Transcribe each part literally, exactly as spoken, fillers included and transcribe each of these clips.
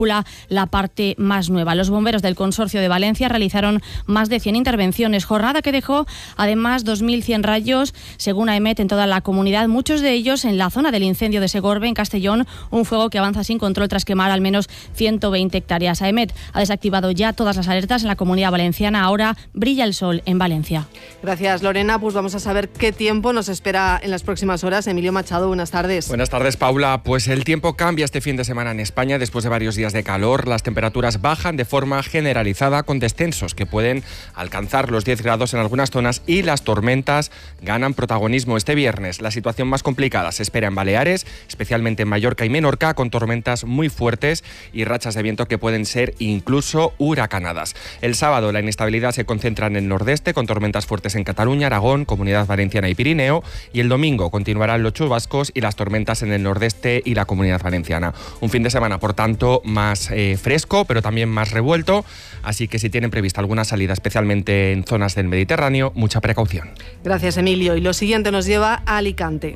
la parte más nueva. Los bomberos del Consorcio de Valencia realizaron más de cien intervenciones, jornada que dejó además dos mil cien rayos, según AEMET, en toda la comunidad, muchos de ellos en la zona del incendio de Segorbe, en Castellón, un fuego que avanza sin control tras quemar al menos ciento veinte hectáreas. AEMET ha desactivado ya todas las alertas en la Comunidad Valenciana. Ahora brilla el sol en Valencia. Gracias, Lorena. Pues vamos a saber qué tiempo nos espera en las próximas horas. Emilio Machado, buenas tardes. Buenas tardes, Paula. Pues el tiempo cambia este fin de semana en España. Después de varios días de calor, las temperaturas bajan de forma generalizada, con descensos que pueden alcanzar los diez grados en algunas zonas, y las tormentas ganan protagonismo este viernes. La situación más complicada se espera en Baleares, especialmente en Mallorca y Menorca, con tormentas muy fuertes y rachas de viento que pueden ser incluso huracanadas. El sábado la inestabilidad se concentra en el nordeste, con tormentas fuertes en Cataluña, Aragón, Comunidad Valenciana y Pirineo, y el domingo continuarán los chubascos y las tormentas en el nordeste y la Comunidad Valenciana. Un fin de semana, por tanto, más eh, fresco, pero también más revuelto, así que si tienen prevista alguna salida, especialmente en zonas del Mediterráneo, mucha precaución. Gracias, Emilio. Y lo siguiente nos lleva a Alicante.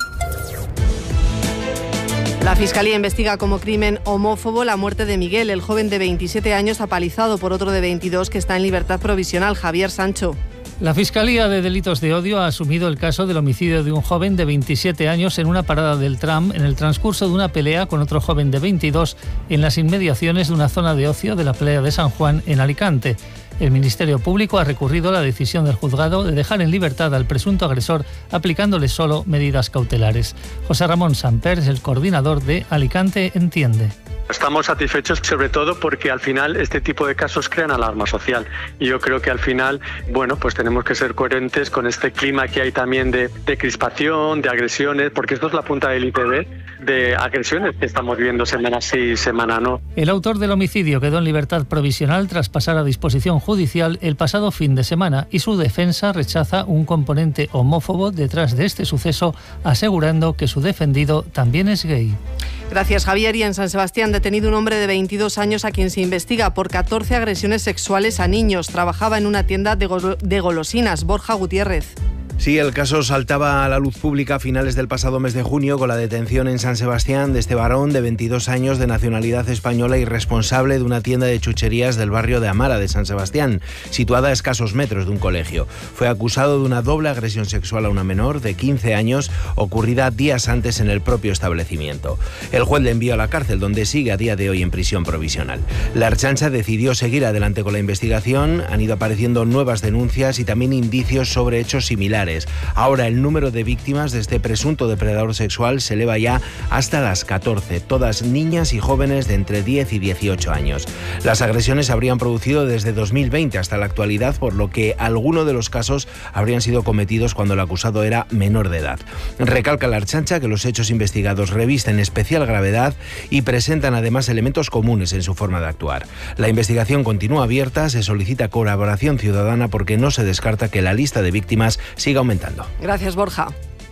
La Fiscalía investiga como crimen homófobo la muerte de Miguel, el joven de veintisiete años apalizado por otro de veintidós que está en libertad provisional. Javier Sancho. La Fiscalía de Delitos de Odio ha asumido el caso del homicidio de un joven de veintisiete años en una parada del tram en el transcurso de una pelea con otro joven de veintidós en las inmediaciones de una zona de ocio de la playa de San Juan, en Alicante. El Ministerio Público ha recurrido a la decisión del juzgado de dejar en libertad al presunto agresor, aplicándole solo medidas cautelares. José Ramón Samper es el coordinador de Alicante Entiende. Estamos satisfechos sobre todo porque al final este tipo de casos crean alarma social, y yo creo que al final, bueno, pues tenemos que ser coherentes con este clima que hay también de, de crispación, de agresiones, porque esto es la punta del I P B, de agresiones que estamos viendo semana sí y semana no. El autor del homicidio quedó en libertad provisional tras pasar a disposición judicial el pasado fin de semana, y su defensa rechaza un componente homófobo detrás de este suceso, asegurando que su defendido también es gay. Gracias, Javier. Y en San Sebastián, detenido un hombre de veintidós años a quien se investiga por catorce agresiones sexuales a niños. Trabajaba en una tienda de, gol- de golosinas. Borja Gutiérrez. Sí, el caso saltaba a la luz pública a finales del pasado mes de junio con la detención en San Sebastián de este varón de veintidós años de nacionalidad española y responsable de una tienda de chucherías del barrio de Amara de San Sebastián, situada a escasos metros de un colegio. Fue acusado de una doble agresión sexual a una menor de quince años ocurrida días antes en el propio establecimiento. El juez le envió a la cárcel, donde sigue a día de hoy en prisión provisional. La Ertzaintza decidió seguir adelante con la investigación. Han ido apareciendo nuevas denuncias y también indicios sobre hechos similares. Ahora el número de víctimas de este presunto depredador sexual se eleva ya hasta las catorce, todas niñas y jóvenes de entre diez y dieciocho años. Las agresiones se habrían producido desde dos mil veinte hasta la actualidad, por lo que algunos de los casos habrían sido cometidos cuando el acusado era menor de edad. Recalca la Ertzaintza que los hechos investigados revisten especial gravedad y presentan además elementos comunes en su forma de actuar. La investigación continúa abierta, se solicita colaboración ciudadana porque no se descarta que la lista de víctimas siga aumentando. Gracias, Borja.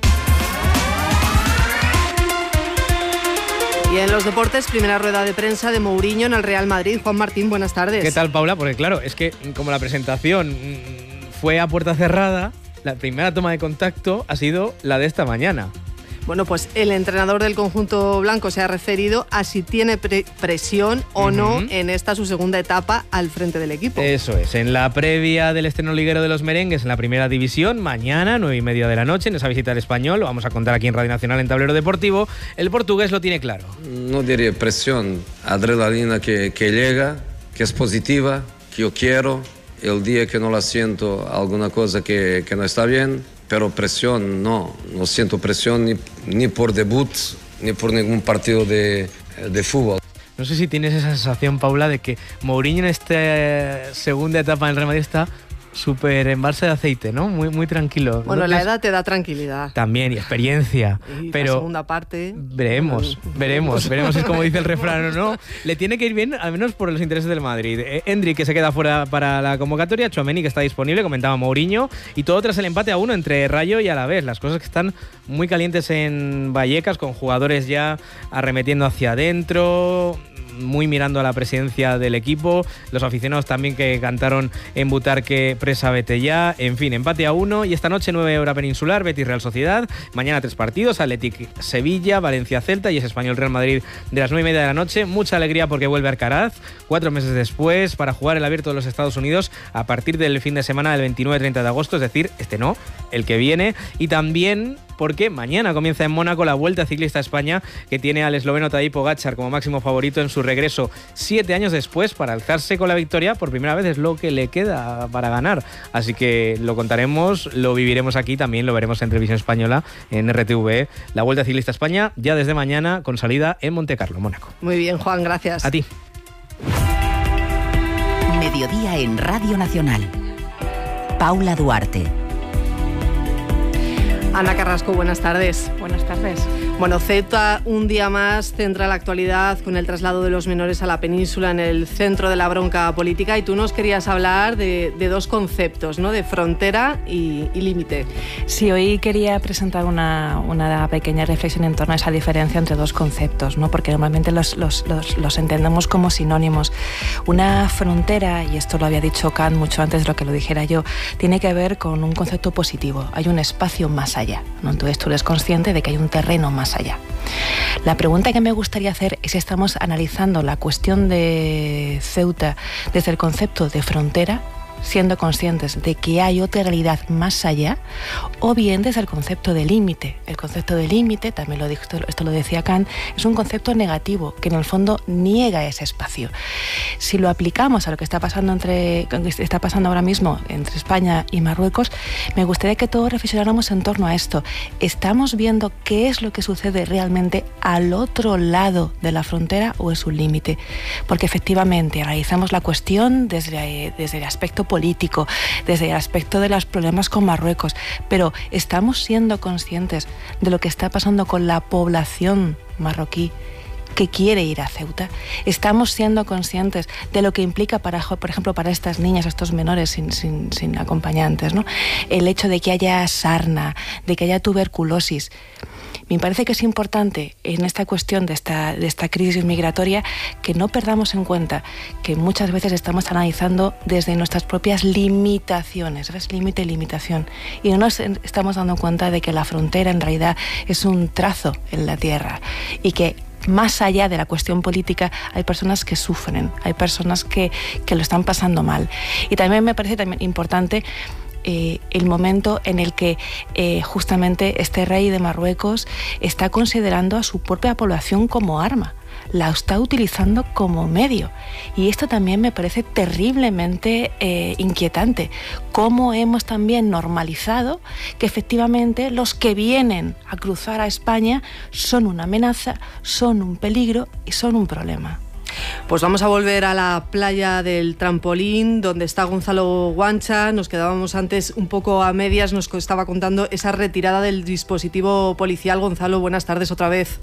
Y en los deportes, primera rueda de prensa de Mourinho en el Real Madrid. Juan Martín, buenas tardes. ¿Qué tal, Paula? Porque claro, es que como la presentación fue a puerta cerrada, la primera toma de contacto ha sido la de esta mañana. Bueno, pues el entrenador del conjunto blanco se ha referido a si tiene pre- presión o uh-huh. no en esta su segunda etapa al frente del equipo. Eso es, en la previa del estreno liguero de los merengues en la primera división, mañana, nueve y media de la noche, en esa visita al Español, lo vamos a contar aquí en Radio Nacional en Tablero Deportivo, el portugués lo tiene claro. No diría presión, adrenalina que, que llega, que es positiva, que yo quiero, el día que no la siento alguna cosa que, que no está bien. Pero presión, no, no siento presión ni, ni por debut, ni por ningún partido de, de fútbol. No sé si tienes esa sensación, Paula, de que Mourinho en esta segunda etapa en el Real Madrid está súper en balsa de aceite, ¿no? Muy, muy tranquilo. Bueno, ¿no? La edad te da tranquilidad. También, y experiencia. Y pero la segunda parte... Veremos, veremos, veremos, es como dice el refrán, ¿no? Le tiene que ir bien, al menos por los intereses del Madrid. Eh, Endrick, que se queda fuera para la convocatoria, Tchouaméni, que está disponible, comentaba Mourinho, y todo tras el empate a uno entre Rayo y Alavés. Las cosas que están muy calientes en Vallecas, con jugadores ya arremetiendo hacia adentro, muy mirando a la presidencia del equipo, los aficionados también que cantaron en Butarque Presa vete ya. En fin, empate a uno y esta noche nueve hora peninsular, Betis Real Sociedad. Mañana tres partidos, Athletic Sevilla, Valencia Celta y es Español Real Madrid de las nueve y media de la noche. Mucha alegría porque vuelve Alcaraz, cuatro meses después, para jugar el Abierto de los Estados Unidos a partir del fin de semana del veintinueve treinta de agosto, es decir, este no, el que viene. Y también porque mañana comienza en Mónaco la Vuelta Ciclista a España, que tiene al esloveno Tadej Pogačar como máximo favorito en su regreso siete años después para alzarse con la victoria. Por primera vez es lo que le queda para ganar. Así que lo contaremos, lo viviremos aquí, también lo veremos en Televisión Española, en R T V. La Vuelta Ciclista a España ya desde mañana con salida en Montecarlo, Mónaco. Muy bien, Juan, gracias. A ti. Mediodía en Radio Nacional. Paula Duarte. Ana Carrasco, buenas tardes. Buenas tardes. Bueno, Ceuta un día más centra la actualidad con el traslado de los menores a la península en el centro de la bronca política, y tú nos querías hablar de, de dos conceptos, ¿no? De frontera y, y límite. Sí, hoy quería presentar una, una pequeña reflexión en torno a esa diferencia entre dos conceptos, ¿no? Porque normalmente los, los, los, los entendemos como sinónimos. Una frontera, y esto lo había dicho Kant mucho antes de lo que lo dijera yo, tiene que ver con un concepto positivo. Hay un espacio más allá, ¿no? Entonces tú eres consciente de que hay un terreno más allá. La pregunta que me gustaría hacer es si estamos analizando la cuestión de Ceuta desde el concepto de frontera, siendo conscientes de que hay otra realidad más allá, o bien desde el concepto de límite. El concepto de límite, también lo dijo, esto lo decía Kant, es un concepto negativo que en el fondo niega ese espacio. Si lo aplicamos a lo que está pasando entre está pasando ahora mismo entre España y Marruecos, me gustaría que todos reflexionáramos en torno a esto. ¿Estamos viendo qué es lo que sucede realmente al otro lado de la frontera o es un límite? Porque efectivamente analizamos la cuestión desde, desde el aspecto político, desde el aspecto de los problemas con Marruecos, pero ¿estamos siendo conscientes de lo que está pasando con la población marroquí que quiere ir a Ceuta? ¿Estamos siendo conscientes de lo que implica, para, por ejemplo, para estas niñas, estos menores sin, sin, sin acompañantes, ¿no? El hecho de que haya sarna, de que haya tuberculosis? Me parece que es importante en esta cuestión de esta, de esta crisis migratoria que no perdamos en cuenta que muchas veces estamos analizando desde nuestras propias limitaciones, ¿ves? Límite y limitación. Y no nos estamos dando cuenta de que la frontera en realidad es un trazo en la tierra y que más allá de la cuestión política hay personas que sufren, hay personas que, que lo están pasando mal. Y también me parece también importante Eh, el momento en el que eh, justamente este rey de Marruecos está considerando a su propia población como arma, la está utilizando como medio, y esto también me parece terriblemente eh, inquietante. Cómo hemos también normalizado que efectivamente los que vienen a cruzar a España son una amenaza, son un peligro y son un problema. Pues vamos a volver a la playa del Trampolín, donde está Gonzalo Guancha. Nos quedábamos antes un poco a medias, nos estaba contando esa retirada del dispositivo policial. Gonzalo, buenas tardes otra vez.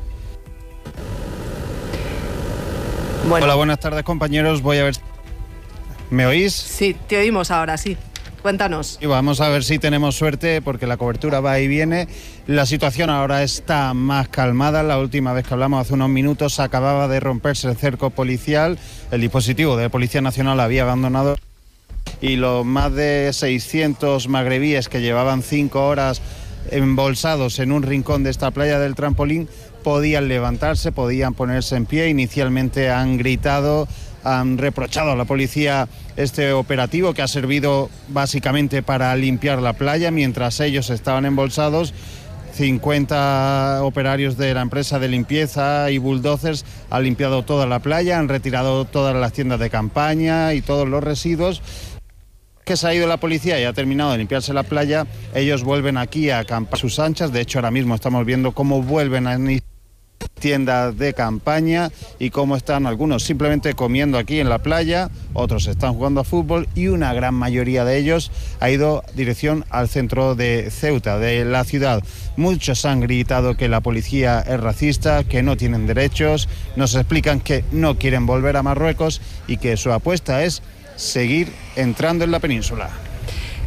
Bueno. Hola, buenas tardes, compañeros. Voy a ver... ¿Me oís? Sí, te oímos ahora, sí. Cuéntanos. Y vamos a ver si tenemos suerte, porque la cobertura va y viene. La situación ahora está más calmada. La última vez que hablamos, hace unos minutos, acababa de romperse el cerco policial. El dispositivo de Policía Nacional había abandonado y los más de seiscientos magrebíes que llevaban cinco horas embolsados en un rincón de esta playa del Trampolín podían levantarse, podían ponerse en pie. Inicialmente han gritado, han reprochado a la policía este operativo que ha servido básicamente para limpiar la playa mientras ellos estaban embolsados. cincuenta operarios de la empresa de limpieza y bulldozers han limpiado toda la playa, han retirado todas las tiendas de campaña y todos los residuos. Que se ha ido la policía y ha terminado de limpiarse la playa, ellos vuelven aquí a acampar a sus anchas. De hecho, ahora mismo estamos viendo cómo vuelven a tiendas de campaña y cómo están algunos simplemente comiendo aquí en la playa, otros están jugando a fútbol y una gran mayoría de ellos ha ido dirección al centro de Ceuta, de la ciudad. Muchos han gritado que la policía es racista, que no tienen derechos, nos explican que no quieren volver a Marruecos y que su apuesta es seguir entrando en la península.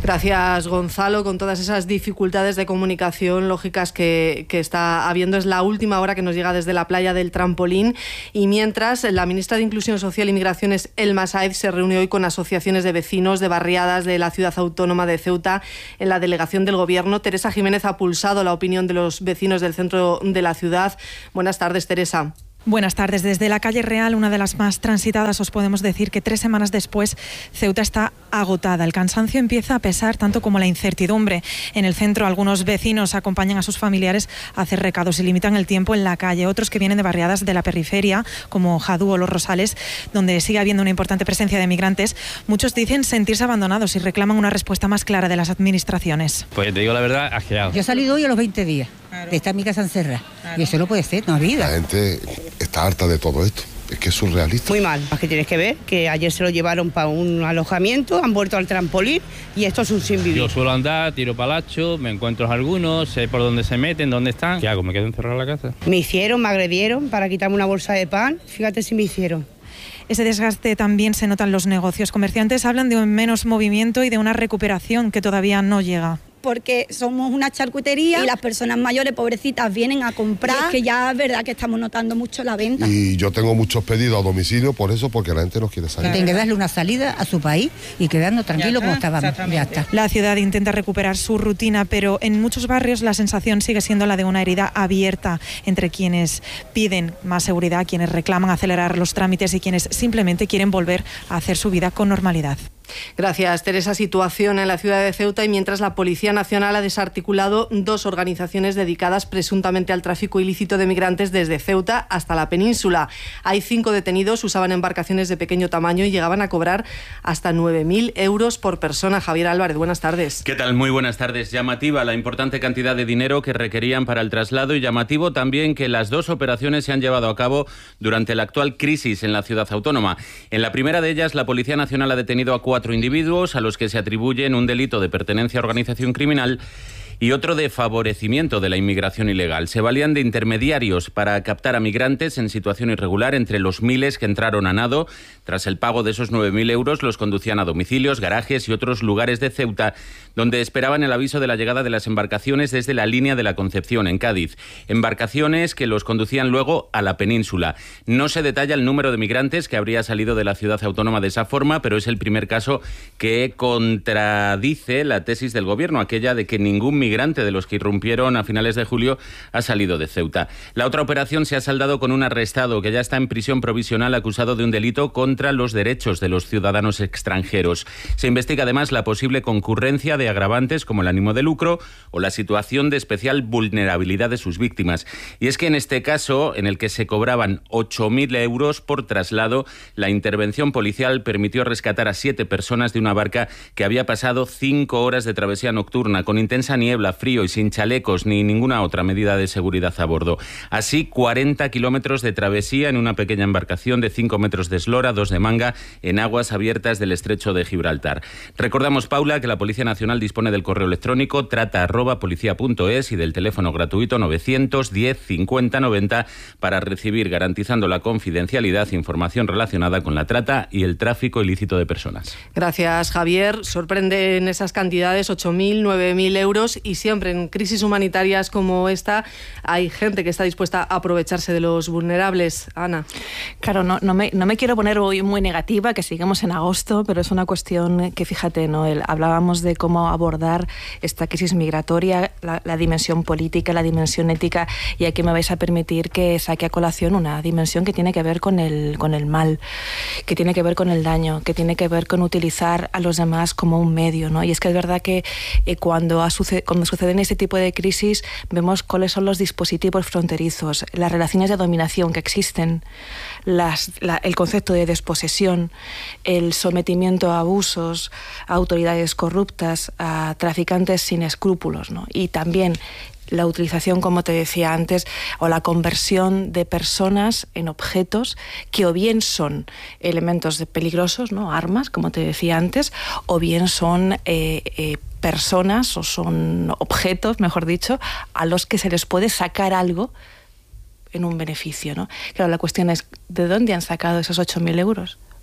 Gracias, Gonzalo. Con todas esas dificultades de comunicación lógicas que, que está habiendo, es la última hora que nos llega desde la playa del Trampolín. Y mientras, la ministra de Inclusión Social y Migraciones, Elma Saez, se reúne hoy con asociaciones de vecinos de barriadas de la ciudad autónoma de Ceuta en la delegación del Gobierno. Teresa Jiménez ha pulsado la opinión de los vecinos del centro de la ciudad. Buenas tardes, Teresa. Buenas tardes. Desde la calle Real, una de las más transitadas, os podemos decir que tres semanas después Ceuta está agotada. El cansancio empieza a pesar tanto como la incertidumbre. En el centro, algunos vecinos acompañan a sus familiares a hacer recados y limitan el tiempo en la calle. Otros que vienen de barriadas de la periferia, como Jadú o Los Rosales, donde sigue habiendo una importante presencia de migrantes, muchos dicen sentirse abandonados y reclaman una respuesta más clara de las administraciones. Pues te digo la verdad, asqueado. Yo he salido hoy a los veinte días. Claro. De estar en mi casa encerrada. Claro. Y eso no puede ser, no ha vida. La gente está harta de todo esto. Es que es surrealista. Muy mal. Es que tienes que ver que ayer se lo llevaron para un alojamiento, han vuelto al trampolín y esto es un sin vivir. Yo suelo andar, tiro palacho, me encuentro algunos, sé por dónde se meten, dónde están. ¿Qué hago? ¿Me quedo encerrado en la casa? Me hicieron, me agredieron para quitarme una bolsa de pan. Fíjate si me hicieron. Ese desgaste también se nota en los negocios. Comerciantes hablan de un menos movimiento y de una recuperación que todavía no llega. Porque somos una charcutería y las personas mayores, pobrecitas, vienen a comprar. Y es que ya es verdad que estamos notando mucho la venta. Y yo tengo muchos pedidos a domicilio por eso, porque la gente no quiere salir. Tienen que darle una salida a su país y quedarnos tranquilos como estábamos. Ya está. La ciudad intenta recuperar su rutina, pero en muchos barrios la sensación sigue siendo la de una herida abierta entre quienes piden más seguridad, quienes reclaman acelerar los trámites y quienes simplemente quieren volver a hacer su vida con normalidad. Gracias, Teresa. Situación en la ciudad de Ceuta, y mientras la Policía Nacional ha desarticulado dos organizaciones dedicadas presuntamente al tráfico ilícito de migrantes desde Ceuta hasta la península. Hay cinco detenidos, usaban embarcaciones de pequeño tamaño y llegaban a cobrar hasta nueve mil euros por persona. Javier Álvarez, buenas tardes. ¿Qué tal? Muy buenas tardes. Llamativa la importante cantidad de dinero que requerían para el traslado, y llamativo también que las dos operaciones se han llevado a cabo durante la actual crisis en la ciudad autónoma. En la primera de ellas, la Policía Nacional ha detenido a cuatro cuatro individuos a los que se atribuyen un delito de pertenencia a organización criminal y otro de favorecimiento de la inmigración ilegal. Se valían de intermediarios para captar a migrantes en situación irregular. Entre los miles que entraron a nado, tras el pago de esos nueve mil euros, los conducían a domicilios, garajes y otros lugares de Ceuta, donde esperaban el aviso de la llegada de las embarcaciones desde la línea de la Concepción, en Cádiz. Embarcaciones que los conducían luego a la península. No se detalla el número de migrantes que habría salido de la ciudad autónoma de esa forma, pero es el primer caso que contradice la tesis del Gobierno, aquella de que ningún migrante de los que irrumpieron a finales de julio ha salido de Ceuta. La otra operación se ha saldado con un arrestado que ya está en prisión provisional acusado de un delito contra los derechos de los ciudadanos extranjeros. Se investiga además la posible concurrencia de agravantes como el ánimo de lucro o la situación de especial vulnerabilidad de sus víctimas. Y es que en este caso, en el que se cobraban ocho mil euros por traslado, la intervención policial permitió rescatar a siete personas de una barca que había pasado cinco horas de travesía nocturna con intensa niebla, frío y sin chalecos ni ninguna otra medida de seguridad a bordo. Así, cuarenta kilómetros de travesía en una pequeña embarcación de cinco metros de eslora, dos de manga, en aguas abiertas del estrecho de Gibraltar. Recordamos, Paula, que la Policía Nacional dispone del correo electrónico trata arroba policía punto es y del teléfono gratuito novecientos diez cincuenta noventa para recibir, garantizando la confidencialidad, información relacionada con la trata y el tráfico ilícito de personas. Gracias, Javier. Sorprenden esas cantidades, ocho mil, nueve mil euros, y siempre en crisis humanitarias como esta hay gente que está dispuesta a aprovecharse de los vulnerables. Ana. Claro, no, no, me, no me quiero poner hoy muy negativa, que sigamos en agosto, pero es una cuestión que, fíjate, ¿no? El, hablábamos de cómo abordar esta crisis migratoria, la, la dimensión política, la dimensión ética, y aquí me vais a permitir que saque a colación una dimensión que tiene que ver con el, con el mal, que tiene que ver con el daño, que tiene que ver con utilizar a los demás como un medio, ¿no? Y es que es verdad que eh, cuando, ha suced, cuando suceden este tipo de crisis vemos cuáles son los dispositivos fronterizos, las relaciones de dominación que existen, las, la, el concepto de desposesión, el sometimiento a abusos, a autoridades corruptas, a traficantes sin escrúpulos, ¿no? Y también la utilización, como te decía antes, o la conversión de personas en objetos que o bien son elementos peligrosos, ¿no? Armas, como te decía antes, o bien son eh, eh, personas o son objetos, mejor dicho, a los que se les puede sacar algo en un beneficio, ¿no? Claro, la cuestión es, ¿de dónde han sacado esos ocho mil euros?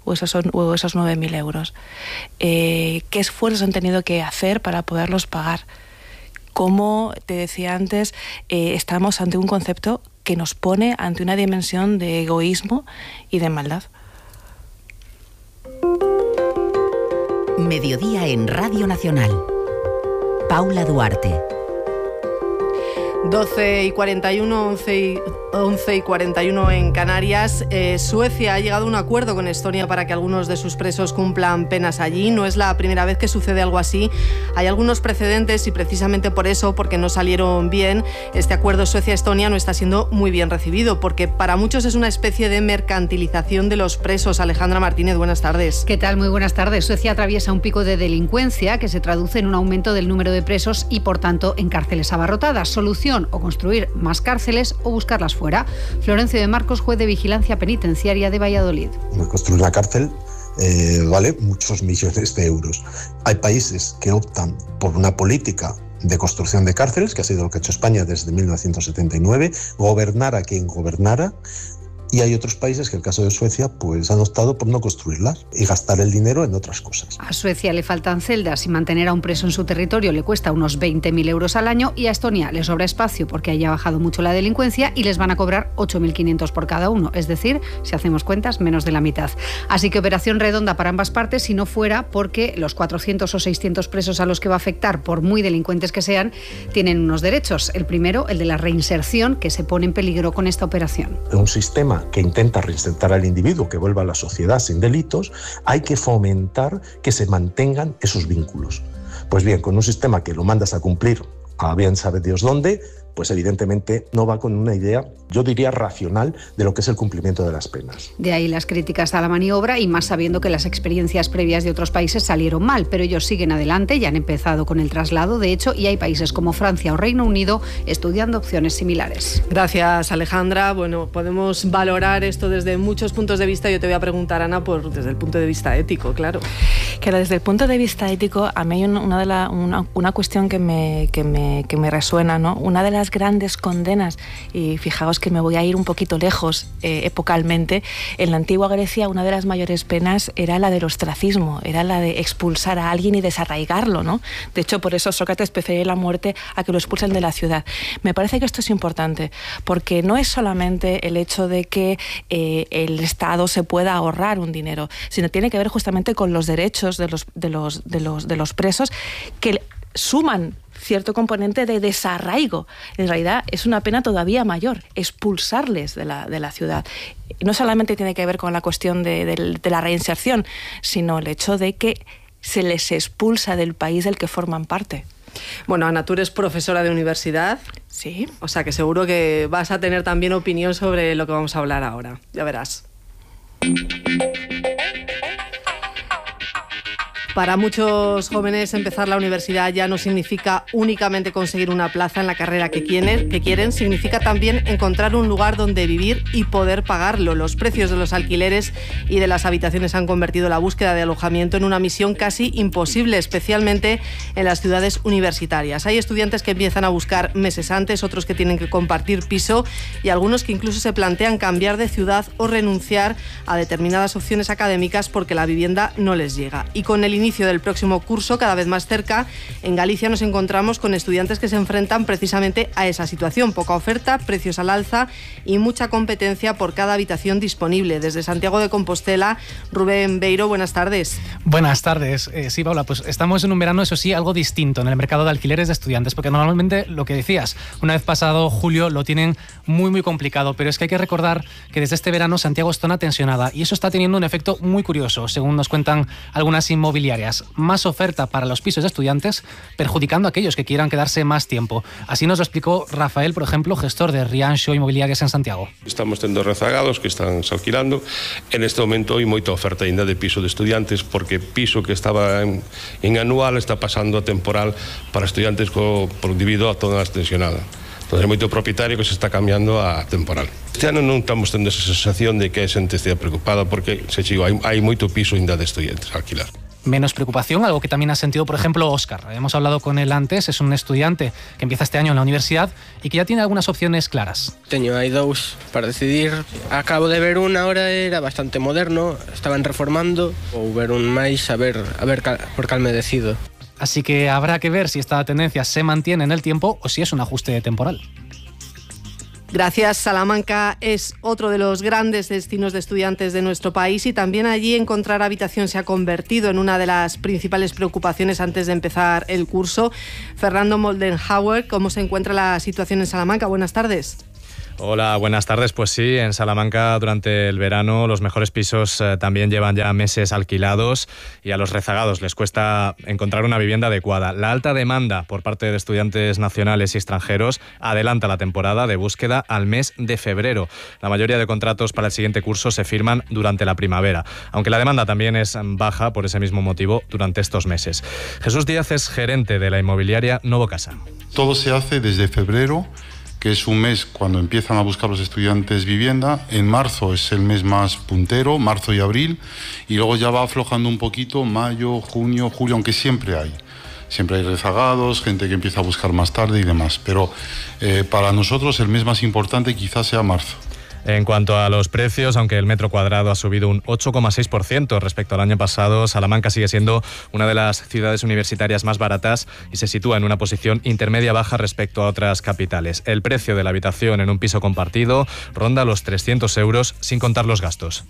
o esos, son, o esos nueve mil euros. Eh, ¿Qué esfuerzos han tenido que hacer para poderlos pagar? Como te decía antes, eh, estamos ante un concepto que nos pone ante una dimensión de egoísmo y de maldad. Mediodía en Radio Nacional. Paula Duarte. doce y cuarenta y uno, once y, once y cuarenta y uno en Canarias. Eh, Suecia ha llegado a un acuerdo con Estonia para que algunos de sus presos cumplan penas allí. No es la primera vez que sucede algo así. Hay algunos precedentes y precisamente por eso, porque no salieron bien, este acuerdo Suecia-Estonia no está siendo muy bien recibido, porque para muchos es una especie de mercantilización de los presos. Alejandra Martínez, buenas tardes. ¿Qué tal? Muy buenas tardes. Suecia atraviesa un pico de delincuencia que se traduce en un aumento del número de presos y, por tanto, en cárceles abarrotadas. Solución: o construir más cárceles o buscarlas fuera. Florencio de Marcos, juez de vigilancia penitenciaria de Valladolid. Construir una cárcel eh, vale muchos millones de euros. Hay países que optan por una política de construcción de cárceles, que ha sido lo que ha hecho España desde mil novecientos setenta y nueve, gobernara quien gobernara. Y hay otros países, que el caso de Suecia, pues han optado por no construirlas y gastar el dinero en otras cosas. A Suecia le faltan celdas y mantener a un preso en su territorio le cuesta unos veinte mil euros al año, y a Estonia le sobra espacio porque haya bajado mucho la delincuencia y les van a cobrar ocho mil quinientos por cada uno, es decir, si hacemos cuentas, menos de la mitad. Así que operación redonda para ambas partes, si no fuera porque los cuatrocientos o seiscientos presos a los que va a afectar, por muy delincuentes que sean, tienen unos derechos. El primero, el de la reinserción, que se pone en peligro con esta operación. Un sistema que intenta reinsertar al individuo, que vuelva a la sociedad sin delitos, hay que fomentar que se mantengan esos vínculos. Pues bien, con un sistema que lo mandas a cumplir a bien sabe Dios dónde, pues evidentemente no va con una idea, yo diría, racional de lo que es el cumplimiento de las penas. De ahí las críticas a la maniobra, y más sabiendo que las experiencias previas de otros países salieron mal, pero ellos siguen adelante, ya han empezado con el traslado, de hecho, y hay países como Francia o Reino Unido estudiando opciones similares. Gracias, Alejandra. Bueno, podemos valorar esto desde muchos puntos de vista. Yo te voy a preguntar, Ana, por desde el punto de vista ético, claro. Claro, desde el punto de vista ético, a mí hay una, de la, una, una cuestión que me, que, me, que me resuena, ¿no? Una de las grandes condenas, y fijaos que me voy a ir un poquito lejos eh, epocalmente, en la antigua Grecia una de las mayores penas era la del ostracismo, era la de expulsar a alguien y desarraigarlo, ¿no? De hecho, por eso Sócrates prefería la muerte a que lo expulsen de la ciudad. Me parece que esto es importante, porque no es solamente el hecho de que eh, el Estado se pueda ahorrar un dinero, sino tiene que ver justamente con los derechos de los, de los, de los, de los presos, que suman cierto componente de desarraigo. En realidad es una pena todavía mayor, expulsarles de la, de la ciudad. No solamente tiene que ver con la cuestión de, de, de la reinserción, sino el hecho de que se les expulsa del país del que forman parte. Bueno, Ana, tú eres profesora de universidad. Sí. O sea que seguro que vas a tener también opinión sobre lo que vamos a hablar ahora. Ya verás. Para muchos jóvenes empezar la universidad ya no significa únicamente conseguir una plaza en la carrera que quieren, que quieren, significa también encontrar un lugar donde vivir y poder pagarlo. Los precios de los alquileres y de las habitaciones han convertido la búsqueda de alojamiento en una misión casi imposible, especialmente en las ciudades universitarias. Hay estudiantes que empiezan a buscar meses antes, otros que tienen que compartir piso y algunos que incluso se plantean cambiar de ciudad o renunciar a determinadas opciones académicas porque la vivienda no les llega. Y con el inicio del próximo curso, cada vez más cerca, en Galicia nos encontramos con estudiantes que se enfrentan precisamente a esa situación. Poca oferta, precios al alza y mucha competencia por cada habitación disponible. Desde Santiago de Compostela, Rubén Beiro, buenas tardes. Buenas tardes. Eh, sí, Paula, pues estamos en un verano, eso sí, algo distinto en el mercado de alquileres de estudiantes, porque normalmente, lo que decías, una vez pasado julio lo tienen muy, muy complicado, pero es que hay que recordar que desde este verano Santiago está una tensionada y eso está teniendo un efecto muy curioso, según nos cuentan algunas inmobiliarias. Más oferta para los pisos de estudiantes, perjudicando a aquellos que quieran quedarse más tiempo. Así nos lo explicó Rafael, por ejemplo, gestor de Rianxo Inmobiliarias en Santiago. Estamos tendo rezagados que están se alquilando. En este momento hai moita oferta ainda de piso de estudiantes, porque piso que estaba en, en anual está pasando a temporal para estudiantes co, por debido a toda a tensionada. Entonces, moito propietario que se está cambiando a temporal. Este ano non estamos tendo esa sensación de que a xente estea preocupada, porque se chigo, hai, hai moito piso ainda de estudiantes a alquilar. menos preocupación, algo que también ha sentido, por ejemplo, Óscar. Hemos hablado con él antes, es un estudiante que empieza este año en la universidad y que ya tiene algunas opciones claras. Teño hai dous para decidir. Acabo de ver unha hora, era bastante moderno, estaban reformando, ou ver un máis, a ver, a ver cal, por cal me decido. Así que habrá que ver si esta tendencia se mantiene en el tiempo o si es un ajuste temporal. Gracias. Salamanca es otro de los grandes destinos de estudiantes de nuestro país y también allí encontrar habitación se ha convertido en una de las principales preocupaciones antes de empezar el curso. Fernando Moldenhauer, ¿cómo se encuentra la situación en Salamanca? Buenas tardes. Hola, buenas tardes. Pues sí, en Salamanca durante el verano los mejores pisos eh, también llevan ya meses alquilados y a los rezagados les cuesta encontrar una vivienda adecuada. La alta demanda por parte de estudiantes nacionales y extranjeros adelanta la temporada de búsqueda al mes de febrero. La mayoría de contratos para el siguiente curso se firman durante la primavera, aunque la demanda también es baja por ese mismo motivo durante estos meses. Jesús Díaz es gerente de la inmobiliaria Novocasa. Todo se hace desde febrero, que es un mes cuando empiezan a buscar los estudiantes vivienda. En marzo es el mes más puntero, marzo y abril, y luego ya va aflojando un poquito mayo, junio, julio, aunque siempre hay. Siempre hay rezagados, gente que empieza a buscar más tarde y demás, pero eh, para nosotros el mes más importante quizás sea marzo. En cuanto a los precios, aunque el metro cuadrado ha subido un ocho coma seis por ciento respecto al año pasado, Salamanca sigue siendo una de las ciudades universitarias más baratas y se sitúa en una posición intermedia-baja respecto a otras capitales. El precio de la habitación en un piso compartido ronda los trescientos euros sin contar los gastos.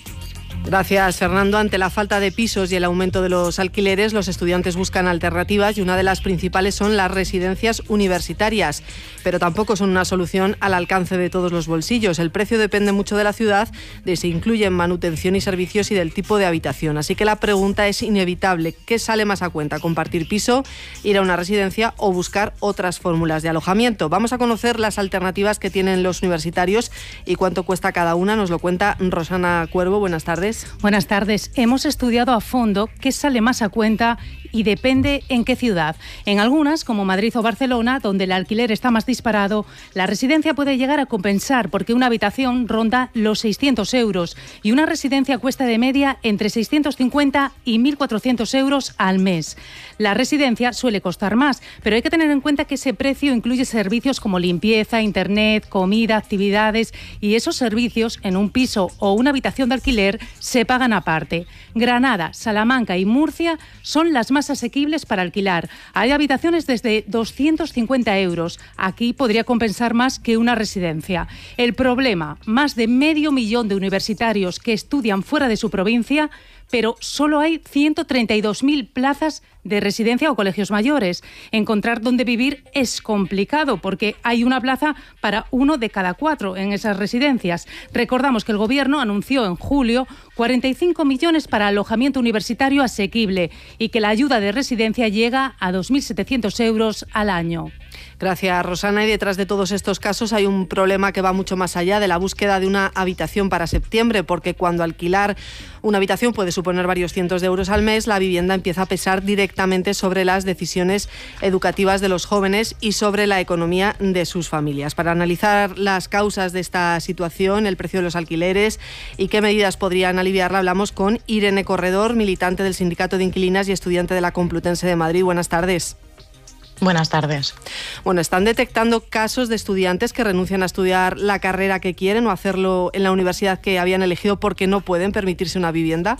Gracias, Fernando. Ante la falta de pisos y el aumento de los alquileres, los estudiantes buscan alternativas y una de las principales son las residencias universitarias, pero tampoco son una solución al alcance de todos los bolsillos. El precio depende mucho de la ciudad, de si incluyen manutención y servicios y del tipo de habitación. Así que la pregunta es inevitable: ¿qué sale más a cuenta? ¿Compartir piso, ir a una residencia o buscar otras fórmulas de alojamiento? Vamos a conocer las alternativas que tienen los universitarios y cuánto cuesta cada una. Nos lo cuenta Rosana Cuervo. Buenas tardes. Buenas tardes. Hemos estudiado a fondo qué sale más a cuenta y depende en qué ciudad. En algunas, como Madrid o Barcelona, donde el alquiler está más disparado, la residencia puede llegar a compensar porque una habitación ronda los seiscientos euros y una residencia cuesta de media entre seiscientos cincuenta y mil cuatrocientos euros al mes. La residencia suele costar más, pero hay que tener en cuenta que ese precio incluye servicios como limpieza, internet, comida, actividades, y esos servicios en un piso o una habitación de alquiler se pagan aparte. Granada, Salamanca y Murcia son las más asequibles para alquilar. Hay habitaciones desde doscientos cincuenta euros. Aquí podría compensar más que una residencia. El problema: más de medio millón de universitarios que estudian fuera de su provincia, pero solo hay ciento treinta y dos mil plazas de residencia o colegios mayores. Encontrar dónde vivir es complicado porque hay una plaza para uno de cada cuatro en esas residencias. Recordamos que el Gobierno anunció en julio cuarenta y cinco millones para alojamiento universitario asequible y que la ayuda de residencia llega a dos mil setecientos euros al año. Gracias, Rosana. Y detrás de todos estos casos hay un problema que va mucho más allá de la búsqueda de una habitación para septiembre, porque cuando alquilar una habitación puede suponer varios cientos de euros al mes, la vivienda empieza a pesar directamente sobre las decisiones educativas de los jóvenes y sobre la economía de sus familias. Para analizar las causas de esta situación, el precio de los alquileres y qué medidas podrían aliviarla, hablamos con Irene Corredor, militante del Sindicato de Inquilinas y estudiante de la Complutense de Madrid. Buenas tardes. Buenas tardes. Bueno, ¿están detectando casos de estudiantes que renuncian a estudiar la carrera que quieren o hacerlo en la universidad que habían elegido porque no pueden permitirse una vivienda?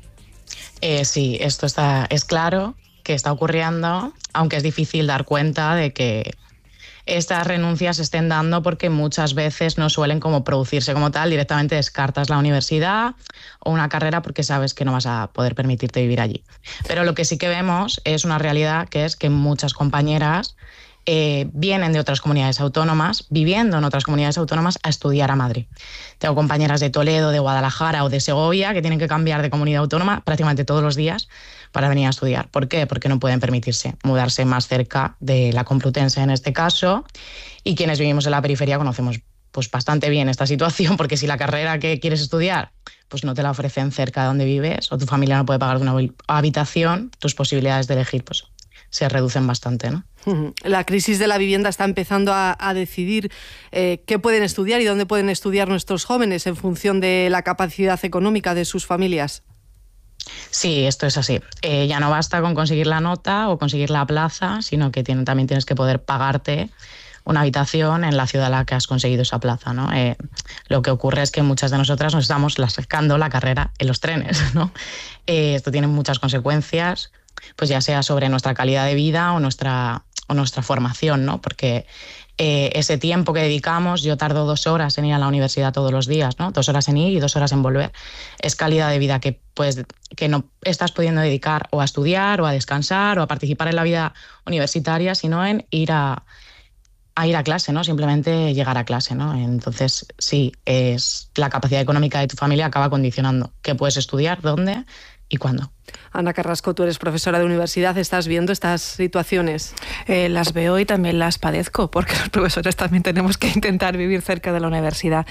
Eh, sí, esto está, es claro que está ocurriendo, aunque es difícil dar cuenta de que estas renuncias se estén dando porque muchas veces no suelen como producirse como tal, directamente descartas la universidad o una carrera porque sabes que no vas a poder permitirte vivir allí. Pero lo que sí que vemos es una realidad, que es que muchas compañeras eh, vienen de otras comunidades autónomas, viviendo en otras comunidades autónomas, a estudiar a Madrid. Tengo compañeras de Toledo, de Guadalajara o de Segovia que tienen que cambiar de comunidad autónoma prácticamente todos los días para venir a estudiar. ¿Por qué? Porque no pueden permitirse mudarse más cerca de la Complutense en este caso, y quienes vivimos en la periferia conocemos pues bastante bien esta situación, porque si la carrera que quieres estudiar pues no te la ofrecen cerca de donde vives o tu familia no puede pagar una habitación, tus posibilidades de elegir pues se reducen bastante, ¿no? La crisis de la vivienda está empezando a, a decidir eh, qué pueden estudiar y dónde pueden estudiar nuestros jóvenes en función de la capacidad económica de sus familias. Sí, esto es así. Eh, ya no basta con conseguir la nota o conseguir la plaza, sino que tiene, también tienes que poder pagarte una habitación en la ciudad en la que has conseguido esa plaza, ¿no? Eh, lo que ocurre es que muchas de nosotras nos estamos sacando la carrera en los trenes, ¿no? Eh, esto tiene muchas consecuencias, pues ya sea sobre nuestra calidad de vida o nuestra, o nuestra formación, ¿no? Porque eh, ese tiempo que dedicamos, yo tardo dos horas en ir a la universidad todos los días, ¿no? Dos horas en ir y dos horas en volver. Es calidad de vida que, pues, que no estás pudiendo dedicar o a estudiar o a descansar o a participar en la vida universitaria, sino en ir a a ir a clase, ¿no? Simplemente llegar a clase, ¿no? Entonces, sí, es la capacidad económica de tu familia acaba condicionando qué puedes estudiar, dónde y cuándo. Ana Carrasco, tú eres profesora de universidad, ¿estás viendo estas situaciones? Eh, las veo y también las padezco, porque los profesores también tenemos que intentar vivir cerca de la universidad.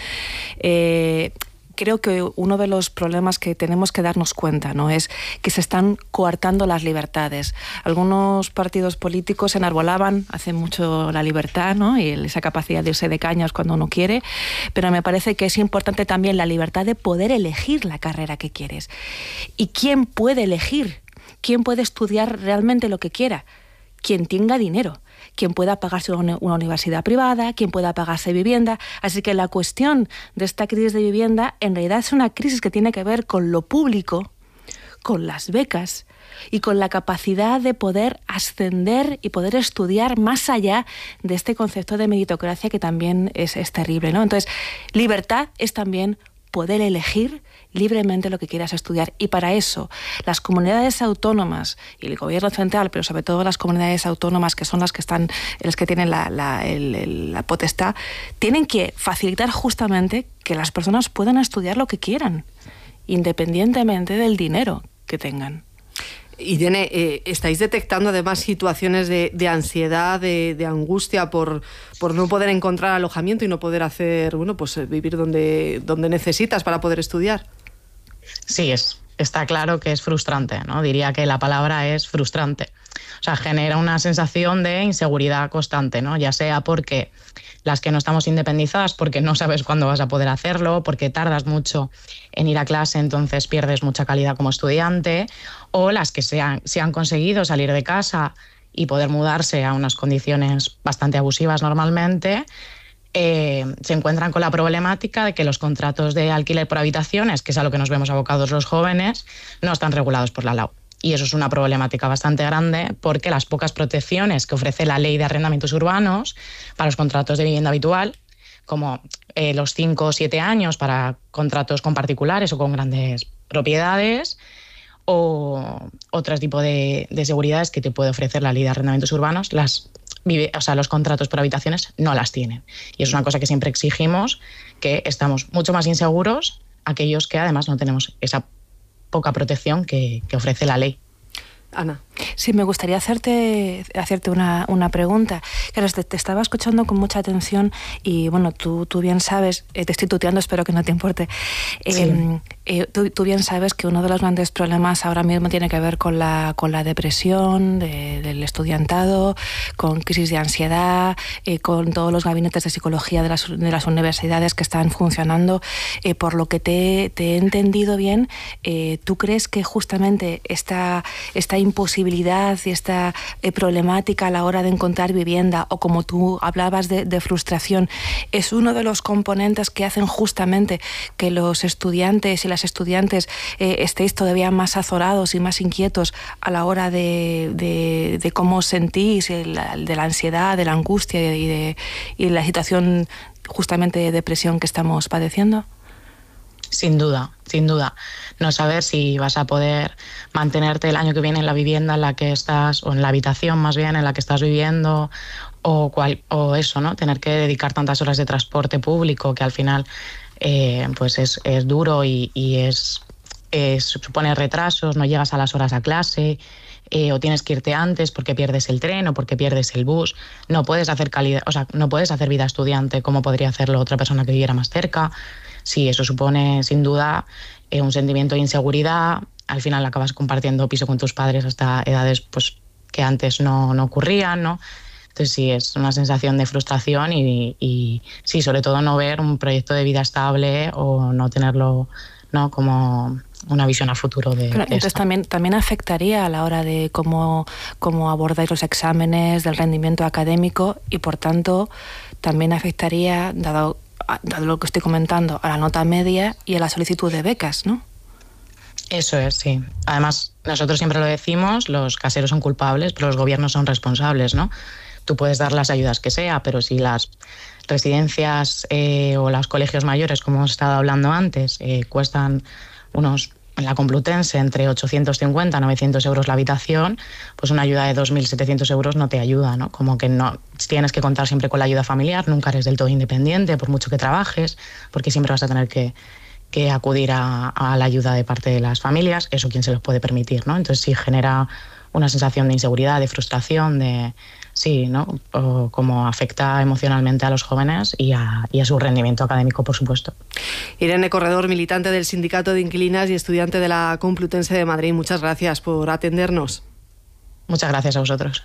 Eh, Creo que uno de los problemas que tenemos que darnos cuenta, ¿no?, es que se están coartando las libertades. Algunos partidos políticos enarbolaban hace mucho la libertad, ¿no?, y esa capacidad de irse de cañas cuando uno quiere, pero me parece que es importante también la libertad de poder elegir la carrera que quieres. ¿Y quién puede elegir? ¿Quién puede estudiar realmente lo que quiera? Quien tenga dinero, quien pueda pagarse una universidad privada, quien pueda pagarse vivienda. Así que la cuestión de esta crisis de vivienda en realidad es una crisis que tiene que ver con lo público, con las becas y con la capacidad de poder ascender y poder estudiar más allá de este concepto de meritocracia que también es, es terrible, ¿no? Entonces, libertad es también poder elegir libremente lo que quieras estudiar. Y para eso, las comunidades autónomas y el gobierno central, pero sobre todo las comunidades autónomas, que son las que están, las que tienen la, la, el, el, la potestad, tienen que facilitar justamente que las personas puedan estudiar lo que quieran, independientemente del dinero que tengan. Irene, eh, ¿estáis detectando además situaciones de, de ansiedad, de, de angustia por, por no poder encontrar alojamiento y no poder hacer, bueno, pues vivir donde, donde necesitas para poder estudiar? Sí, es, está claro que es frustrante, ¿no? Diría que la palabra es frustrante. O sea, genera una sensación de inseguridad constante, ¿no? Ya sea porque las que no estamos independizadas, porque no sabes cuándo vas a poder hacerlo, porque tardas mucho en ir a clase, entonces pierdes mucha calidad como estudiante, o las que se han, se han conseguido salir de casa y poder mudarse a unas condiciones bastante abusivas normalmente, eh, se encuentran con la problemática de que los contratos de alquiler por habitaciones, que es a lo que nos vemos abocados los jóvenes, no están regulados por la L A U. Y eso es una problemática bastante grande porque las pocas protecciones que ofrece la Ley de Arrendamientos Urbanos para los contratos de vivienda habitual, como eh, los cinco o siete años para contratos con particulares o con grandes propiedades, o otro tipo de, de seguridades que te puede ofrecer la Ley de Arrendamientos Urbanos, las, o sea, los contratos por habitaciones no las tienen. Y es una cosa que siempre exigimos, que estamos mucho más inseguros aquellos que además no tenemos esa poca protección que, que ofrece la ley. Ana. Sí, me gustaría hacerte, hacerte una, una pregunta. Claro, te, te estaba escuchando con mucha atención y, bueno, tú, tú bien sabes, eh, te estoy tuteando, espero que no te importe. Eh, sí. eh, tú, tú bien sabes que uno de los grandes problemas ahora mismo tiene que ver con la, con la depresión de, del estudiantado, con crisis de ansiedad, eh, con todos los gabinetes de psicología de las, de las universidades que están funcionando. Eh, por lo que te, te he entendido bien, eh, ¿tú crees que justamente esta, esta imposibilidad y esta eh, problemática a la hora de encontrar vivienda, o como tú hablabas de, de frustración, es uno de los componentes que hacen justamente que los estudiantes y las estudiantes eh, estéis todavía más azorados y más inquietos a la hora de, de, de cómo os sentís, el, de la ansiedad, de la angustia y de, y de la situación justamente de depresión que estamos padeciendo? Sin duda, sin duda. No saber si vas a poder mantenerte el año que viene en la vivienda en la que estás, o en la habitación más bien en la que estás viviendo, o, cual, o eso, ¿no? Tener que dedicar tantas horas de transporte público que al final eh, pues es, es duro y, y es, es, supone retrasos, no llegas a las horas a clase, eh, o tienes que irte antes porque pierdes el tren o porque pierdes el bus. No puedes hacer calidad, o sea, no puedes hacer vida estudiante como podría hacerlo otra persona que viviera más cerca. Sí, eso supone sin duda eh, un sentimiento de inseguridad. Al final acabas compartiendo piso con tus padres hasta edades pues, que antes no, no ocurrían, ¿no? Entonces sí, es una sensación de frustración y, y sí, sobre todo no ver un proyecto de vida estable o no tenerlo, ¿no? Como una visión a futuro de, Pero, de entonces esto. también, también afectaría a la hora de cómo, cómo abordáis los exámenes, del rendimiento académico y por tanto también afectaría, dado, dado lo que estoy comentando, a la nota media y a la solicitud de becas, ¿no? Eso es, sí. Además, nosotros siempre lo decimos, los caseros son culpables, pero los gobiernos son responsables, ¿no? Tú puedes dar las ayudas que sea, pero si las residencias eh, o los colegios mayores, como hemos estado hablando antes, eh, cuestan unos, en la Complutense, entre ochocientos cincuenta y novecientos euros la habitación, pues una ayuda de dos mil setecientos euros no te ayuda, ¿no? Como que no tienes que contar siempre con la ayuda familiar, nunca eres del todo independiente, por mucho que trabajes, porque siempre vas a tener que, que acudir a, a la ayuda de parte de las familias, eso quién se los puede permitir, ¿no? Entonces sí genera una sensación de inseguridad, de frustración, de sí, ¿no? O como afecta emocionalmente a los jóvenes y a, y a su rendimiento académico, por supuesto. Irene Corredor, militante del Sindicato de Inquilinas y estudiante de la Complutense de Madrid, muchas gracias por atendernos. Muchas gracias a vosotros.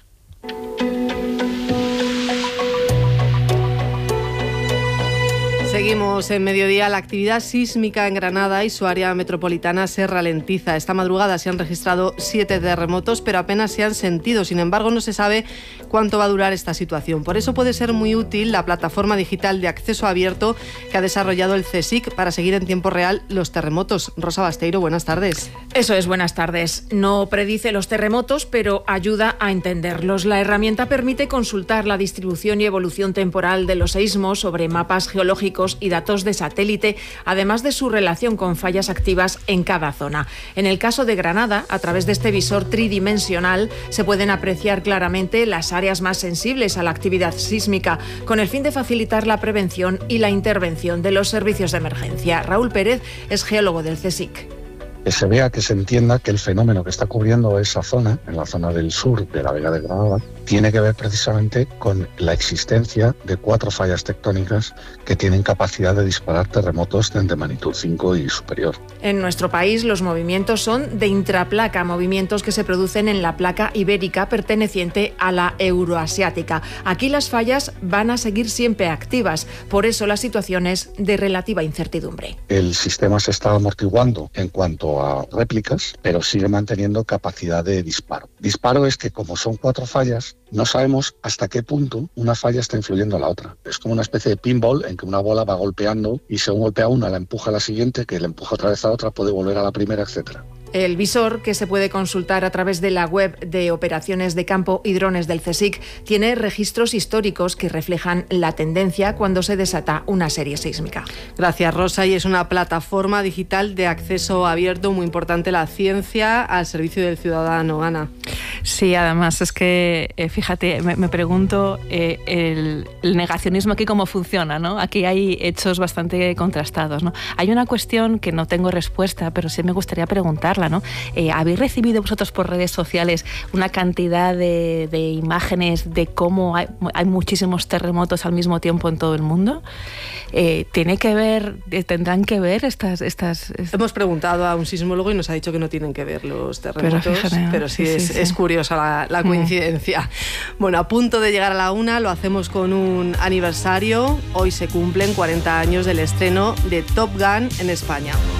Seguimos en mediodía. La actividad sísmica en Granada y su área metropolitana se ralentiza. Esta madrugada se han registrado siete terremotos, pero apenas se han sentido. Sin embargo, no se sabe cuánto va a durar esta situación. Por eso puede ser muy útil la plataforma digital de acceso abierto que ha desarrollado el CSIC para seguir en tiempo real los terremotos. Rosa Basteiro, buenas tardes. Eso es, buenas tardes. No predice los terremotos, pero ayuda a entenderlos. La herramienta permite consultar la distribución y evolución temporal de los seísmos sobre mapas geológicos y datos de satélite, además de su relación con fallas activas en cada zona. En el caso de Granada, a través de este visor tridimensional, se pueden apreciar claramente las áreas más sensibles a la actividad sísmica, con el fin de facilitar la prevención y la intervención de los servicios de emergencia. Raúl Pérez es geólogo del CSIC. Que se vea, que se entienda que el fenómeno que está cubriendo esa zona, en la zona del sur de la Vega de Granada, tiene que ver precisamente con la existencia de cuatro fallas tectónicas que tienen capacidad de disparar terremotos de magnitud cinco y superior. En nuestro país los movimientos son de intraplaca, movimientos que se producen en la placa ibérica perteneciente a la euroasiática. Aquí las fallas van a seguir siempre activas, por eso la situación es de relativa incertidumbre. El sistema se está amortiguando en cuanto a réplicas, pero sigue manteniendo capacidad de disparo. Disparo es que como son cuatro fallas, no sabemos hasta qué punto una falla está influyendo a la otra. Es como una especie de pinball en que una bola va golpeando y según golpea una, la empuja a la siguiente, que la empuja otra vez a otra, puede volver a la primera, etcétera. El visor, que se puede consultar a través de la web de operaciones de campo y drones del CSIC, tiene registros históricos que reflejan la tendencia cuando se desata una serie sísmica. Gracias, Rosa. Y es una plataforma digital de acceso abierto, muy importante, la ciencia al servicio del ciudadano. Ana. Sí, además es que, eh, fíjate, me, me pregunto eh, el, el negacionismo aquí cómo funciona, ¿no? Aquí hay hechos bastante contrastados, ¿no? Hay una cuestión que no tengo respuesta, pero sí me gustaría preguntarla, ¿no? Eh, ¿Habéis recibido vosotros por redes sociales una cantidad de, de imágenes de cómo hay, hay muchísimos terremotos al mismo tiempo en todo el mundo? Eh, ¿Tiene que ver, tendrán que ver estas, estas, estas...? Hemos preguntado a un sismólogo y nos ha dicho que no tienen que ver los terremotos, pero, fíjate, pero sí, sí, es, sí. es curiosa la, la coincidencia. Mm. Bueno, a punto de llegar a la una, lo hacemos con un aniversario. Hoy se cumplen cuarenta años del estreno de Top Gun en España.